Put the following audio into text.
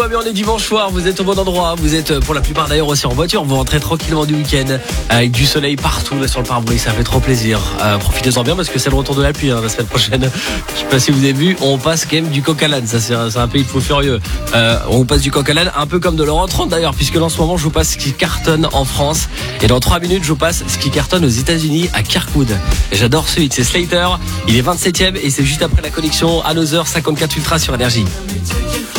Mais on est dimanche soir, vous êtes au bon endroit, vous êtes pour la plupart d'ailleurs aussi en voiture, vous rentrez tranquillement du week-end avec du soleil partout là, sur le pare-brise, ça fait trop plaisir. Profitez-en bien parce que c'est le retour de la pluie la semaine prochaine. Je sais pas si vous avez vu, on passe quand même du coq à l'âne, ça c'est un pays de fous furieux. On passe du coq à l'âne un peu comme de l'Euro 30 d'ailleurs, puisque là, en ce moment je vous passe ce qui cartonne en France et dans 3 minutes je vous passe ce qui cartonne aux États-Unis à Kirkwood. Et j'adore ce hit, c'est Slater, il est 27ème et c'est juste après la connexion Another 54 Ultra sur Énergie.